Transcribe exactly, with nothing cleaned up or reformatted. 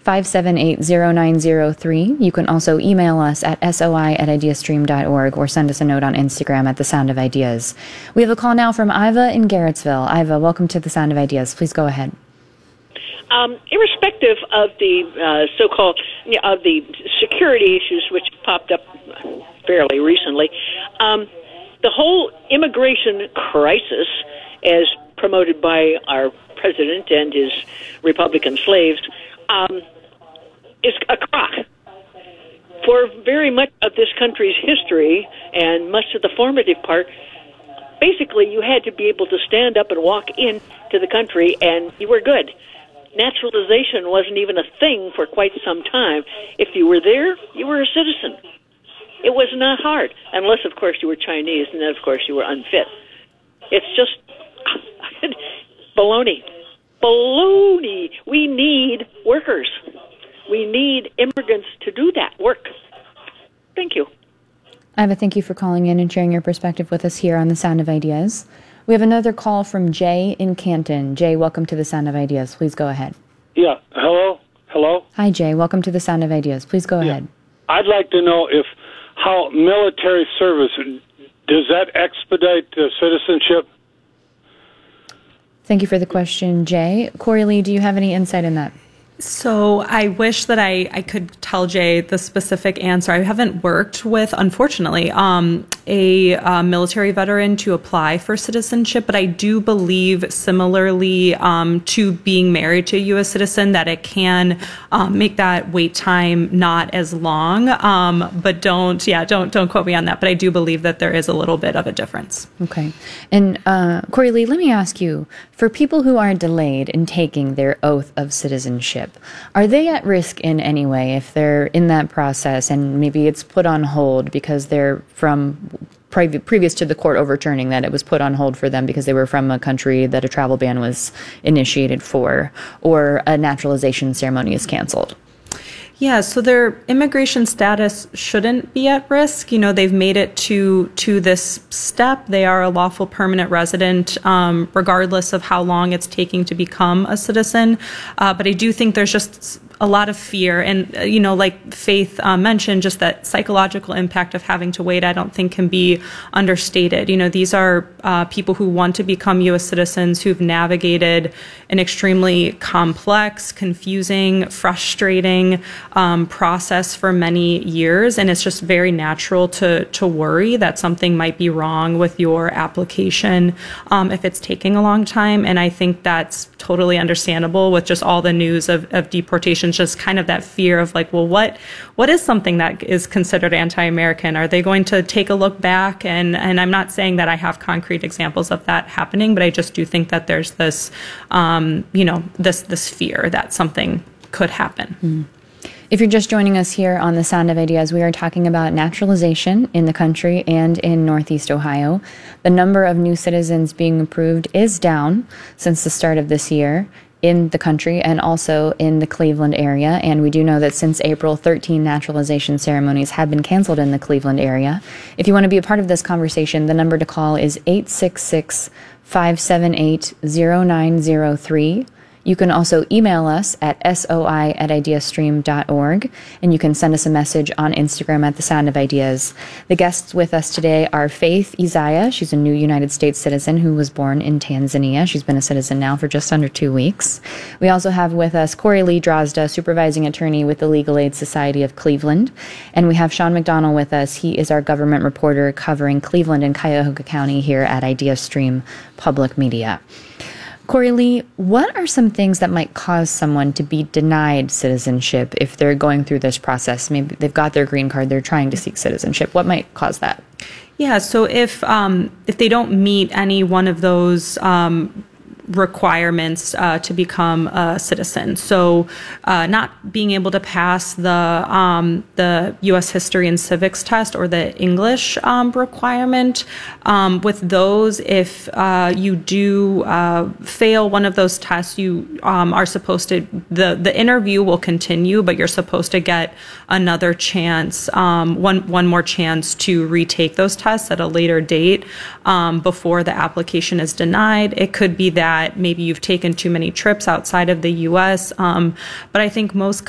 five seven eight, zero nine zero three. You can also email us at soi at ideastream dot org or send us a note on Instagram at The Sound of Ideas. We have a call now from Iva in Garrettsville. Iva, welcome to The Sound of Ideas. Please go ahead. Um, irrespective of the uh, so-called, you know, of the security issues which popped up fairly recently, um, the whole immigration crisis, as promoted by our president and his Republican slaves, um, is a crock. For very much of this country's history and much of the formative part, basically you had to be able to stand up and walk into the country and you were good. Naturalization wasn't even a thing for quite some time. If you were there, you were a citizen. It was not hard, unless, of course, you were Chinese, and then, of course, you were unfit. It's just baloney. Baloney. We need workers. We need immigrants to do that work. Thank you. Iva, thank you for calling in and sharing your perspective with us here on The Sound of Ideas. We have another call from Jay in Canton. Jay, welcome to The Sound of Ideas. Please go ahead. Yeah. Hello? Hello? Hi, Jay. Welcome to The Sound of Ideas. Please go yeah. ahead. I'd like to know if how military service, does that expedite uh, citizenship? Thank you for the question, Jay. Corey Lee, do you have any insight in that? So I wish that I, I could tell Jay the specific answer. I haven't worked with, unfortunately, um, a uh, military veteran to apply for citizenship, but I do believe similarly um, to being married to a U S citizen that it can um, make that wait time not as long. Um, but don't, yeah, don't don't quote me on that. But I do believe that there is a little bit of a difference. Okay. And uh, Corey Lee, let me ask you, for people who are delayed in taking their oath of citizenship, are they at risk in any way if they're in that process and maybe it's put on hold because they're from pre- previous to the court overturning that it was put on hold for them because they were from a country that a travel ban was initiated for, or a naturalization ceremony is canceled? Yeah, so their immigration status shouldn't be at risk. You know, they've made it to to this step. They are a lawful permanent resident, um, regardless of how long it's taking to become a citizen. Uh, but I do think there's just a lot of fear. And, uh, you know, like Faith uh, mentioned, just that psychological impact of having to wait, I don't think can be understated. You know, these are uh, people who want to become U S citizens who've navigated an extremely complex, confusing, frustrating um, process for many years. And it's just very natural to, to worry that something might be wrong with your application um, if it's taking a long time. And I think that's totally understandable with just all the news of, of deportation. Just kind of that fear of like, well, what what is something that is considered anti-American? Are they going to take a look back? And and I'm not saying that I have concrete examples of that happening, but I just do think that there's this, um, you know, this this fear that something could happen. Mm. If you're just joining us here on The Sound of Ideas, we are talking about naturalization in the country and in Northeast Ohio. The number of new citizens being approved is down since the start of this year in the country and also in the Cleveland area. And we do know that since April, thirteen naturalization ceremonies have been canceled in the Cleveland area. If you want to be a part of this conversation, the number to call is eight six six, five seven eight, zero nine zero three. You can also email us at soi at ideastream dot org, and you can send us a message on Instagram at The Sound of Ideas. The guests with us today are Faith Isaiah. She's a new United States citizen who was born in Tanzania. She's been a citizen now for just under two weeks. We also have with us Corey Lee Drozda, supervising attorney with the Legal Aid Society of Cleveland. And we have Sean McDonald with us. He is our government reporter covering Cleveland and Cuyahoga County here at IdeaStream Public Media. Corey Lee, what are some things that might cause someone to be denied citizenship if they're going through this process? Maybe they've got their green card, they're trying to seek citizenship. What might cause that? Yeah, so if um, if they don't meet any one of those um, requirements uh, to become a citizen, so uh, not being able to pass the um, the U S history and civics test or the English um, requirement, um, with those, if uh, you do uh, fail one of those tests, you um, are supposed to, the, the interview will continue, but you're supposed to get another chance, um, one, one more chance to retake those tests at a later date um, before the application is denied. It could be that maybe you've taken too many trips outside of the U S, um, but I think most